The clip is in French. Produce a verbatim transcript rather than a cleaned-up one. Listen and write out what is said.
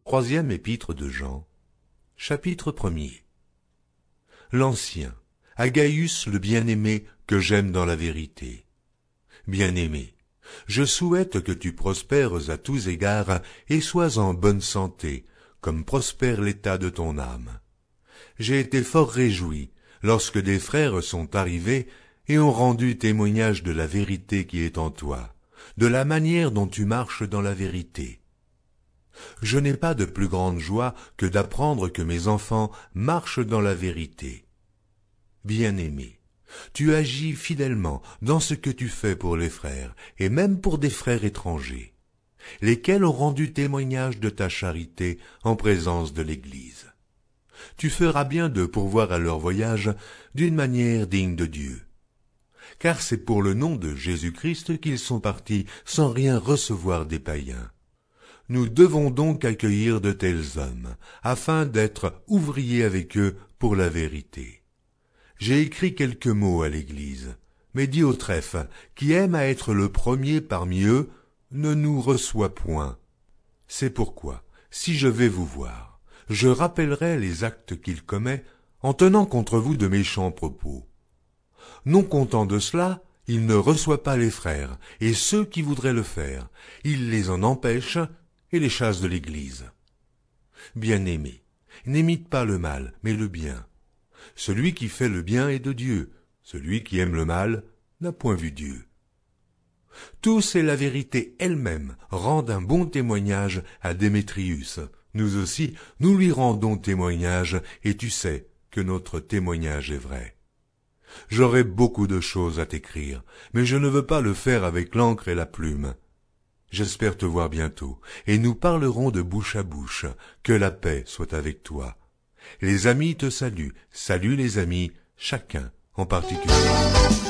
Troisième épître de Jean, chapitre premier. L'Ancien, à Gaius le bien-aimé que j'aime dans la vérité. Bien-aimé, je souhaite que tu prospères à tous égards et sois en bonne santé, comme prospère l'état de ton âme. J'ai été fort réjoui lorsque des frères sont arrivés et ont rendu témoignage de la vérité qui est en toi, de la manière dont tu marches dans la vérité. Je n'ai pas de plus grande joie que d'apprendre que mes enfants marchent dans la vérité. Bien-aimé, tu agis fidèlement dans ce que tu fais pour les frères, et même pour des frères étrangers, lesquels ont rendu témoignage de ta charité en présence de l'Église. Tu feras bien de pourvoir à leur voyage d'une manière digne de Dieu. Car c'est pour le nom de Jésus-Christ qu'ils sont partis sans rien recevoir des païens. Nous devons donc accueillir de tels hommes, afin d'être ouvriers avec eux pour la vérité. J'ai écrit quelques mots à l'Église, mais Diotrephe, qui aime à être le premier parmi eux, ne nous reçoit point. C'est pourquoi, si je vais vous voir, je rappellerai les actes qu'il commet en tenant contre vous de méchants propos. Non content de cela, il ne reçoit pas les frères, et ceux qui voudraient le faire, il les en empêche et les chasse de l'Église. Bien-aimé, n'imite pas le mal, mais le bien. Celui qui fait le bien est de Dieu, celui qui aime le mal n'a point vu Dieu. Tous et la vérité elle-même rendent un bon témoignage à Démétrius. Nous aussi, nous lui rendons témoignage, et tu sais que notre témoignage est vrai. J'aurais beaucoup de choses à t'écrire, mais je ne veux pas le faire avec l'encre et la plume. J'espère te voir bientôt, et nous parlerons de bouche à bouche. Que la paix soit avec toi. Les amis te saluent, salue les amis, chacun en particulier.